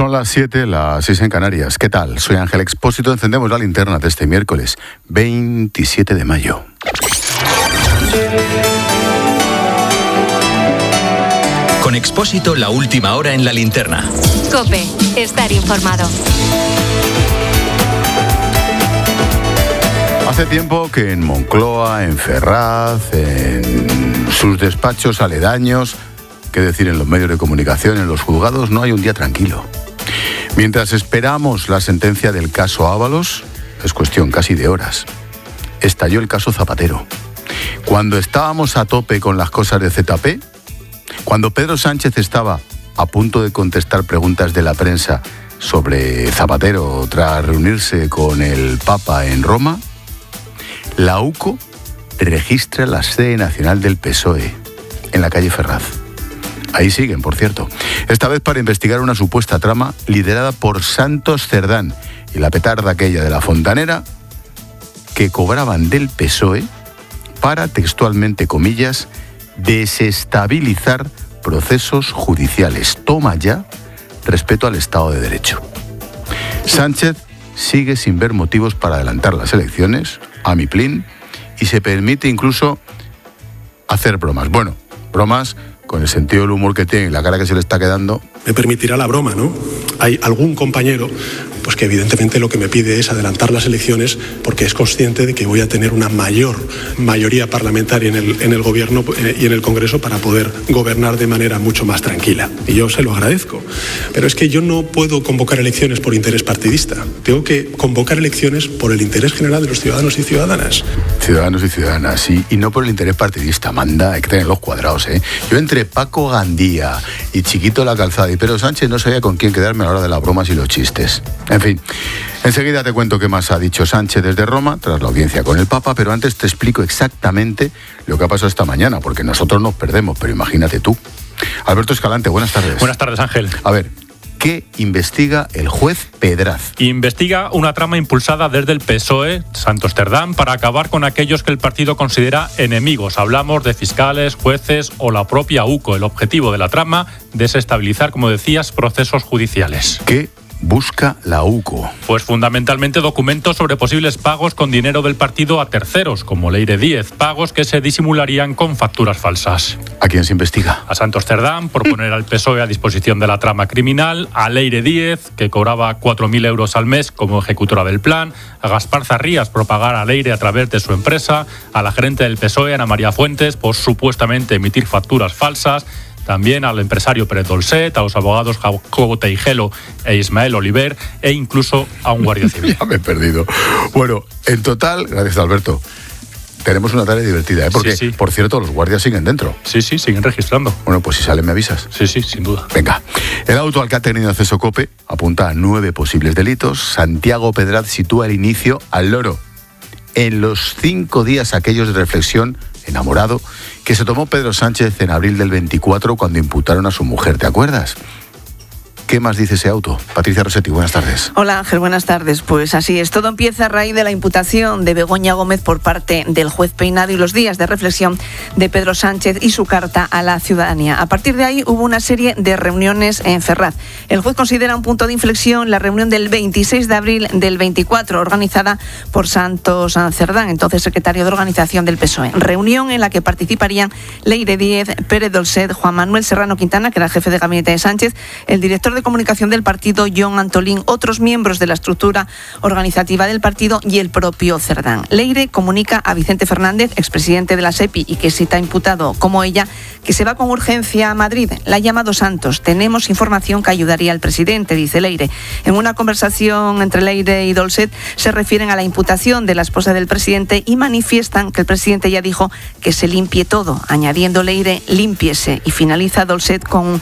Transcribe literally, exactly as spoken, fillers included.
Son las siete, las seis en Canarias. ¿Qué tal? Soy Ángel Expósito. Encendemos la linterna de este miércoles veintisiete de mayo. Con Expósito, la última hora en la linterna. COPE. Estar informado. Hace tiempo que en Moncloa, en Ferraz, en sus despachos aledaños, qué decir en los medios de comunicación, en los juzgados, no hay un día tranquilo. Mientras esperamos la sentencia del caso Ábalos, es cuestión casi de horas, estalló el caso Zapatero. Cuando estábamos a tope con las cosas de Z P, cuando Pedro Sánchez estaba a punto de contestar preguntas de la prensa sobre Zapatero tras reunirse con el Papa en Roma, la U C O registra la sede nacional del P S O E en la calle Ferraz. Ahí siguen, por cierto. Esta vez para investigar una supuesta trama liderada por Santos Cerdán y la petarda aquella de la Fontanera, que cobraban del P S O E para, textualmente comillas, desestabilizar procesos judiciales. Toma ya respeto al Estado de Derecho. Sánchez sigue sin ver motivos para adelantar las elecciones, a mi plin, y se permite incluso hacer bromas. Bueno, bromas con el sentido del humor que tiene y la cara que se le está quedando. Me permitirá la broma, ¿no? Hay algún compañero pues que evidentemente lo que me pide es adelantar las elecciones porque es consciente de que voy a tener una mayor mayoría parlamentaria en el, en el gobierno y en el Congreso para poder gobernar de manera mucho más tranquila. Y yo se lo agradezco. Pero es que yo no puedo convocar elecciones por interés partidista. Tengo que convocar elecciones por el interés general de los ciudadanos y ciudadanas. Ciudadanos y ciudadanas, sí, y no por el interés partidista. Manda, hay que tener los cuadrados, ¿eh? Yo entre Paco Gandía y Chiquito La Calzada y Pedro Sánchez no sabía con quién quedarme a la hora de las bromas y los chistes. En fin, enseguida te cuento qué más ha dicho Sánchez desde Roma, tras la audiencia con el Papa, pero antes te explico exactamente lo que ha pasado esta mañana, porque nosotros nos perdemos, pero imagínate tú. Alberto Escalante, buenas tardes. Buenas tardes, Ángel. A ver, ¿qué investiga el juez Pedraz? Investiga una trama impulsada desde el P S O E, Santos Cerdán, para acabar con aquellos que el partido considera enemigos. Hablamos de fiscales, jueces o la propia U C O. El objetivo de la trama, desestabilizar, como decías, procesos judiciales. ¿Qué busca la U C O? Pues fundamentalmente documentos sobre posibles pagos con dinero del partido a terceros, como Leire Díez, pagos que se disimularían con facturas falsas. ¿A quién se investiga? A Santos Cerdán, por poner al P S O E a disposición de la trama criminal, a Leire Díez, que cobraba cuatro mil euros al mes como ejecutora del plan, a Gaspar Zarrías por pagar a Leire a través de su empresa, a la gerente del P S O E, Ana María Fuentes, por supuestamente emitir facturas falsas, también al empresario Pérez Dolcet, a los abogados Jacobo Teijelo e Ismael Oliver, e incluso a un guardia civil. Ya me he perdido. Bueno, en total, gracias Alberto, tenemos una tarea divertida, ¿eh? Porque, sí, sí. Por cierto, los guardias siguen dentro. Sí, sí, siguen registrando. Bueno, pues si salen me avisas. Sí, sí, sin duda. Venga. El auto al que ha tenido acceso COPE apunta a nueve posibles delitos. Santiago Pedraz sitúa el inicio al loro en los cinco días aquellos de reflexión enamorado que se tomó Pedro Sánchez en abril del veinticuatro cuando imputaron a su mujer. ¿Te acuerdas? ¿Qué más dice ese auto? Patricia Rossetti, buenas tardes. Hola Ángel, buenas tardes. Pues así es, todo empieza a raíz de la imputación de Begoña Gómez por parte del juez Peinado y los días de reflexión de Pedro Sánchez y su carta a la ciudadanía. A partir de ahí hubo una serie de reuniones en Ferraz. El juez considera un punto de inflexión la reunión del veintiséis de abril del veinticuatro, organizada por Santos Cerdán, entonces secretario de organización del P S O E. Reunión en la que participarían Leire Díez, Pérez Dolcet, Juan Manuel Serrano Quintana, que era el jefe de gabinete de Sánchez, el director de comunicación del partido, John Antolín, otros miembros de la estructura organizativa del partido y el propio Cerdán. Leire comunica a Vicente Fernández, expresidente de la SEPI y que cita imputado como ella, que se va con urgencia a Madrid. La ha llamado Santos. Tenemos información que ayudaría al presidente, dice Leire. En una conversación entre Leire y Dolcet se refieren a la imputación de la esposa del presidente y manifiestan que el presidente ya dijo que se limpie todo, añadiendo Leire, límpiese, y finaliza Dolcet con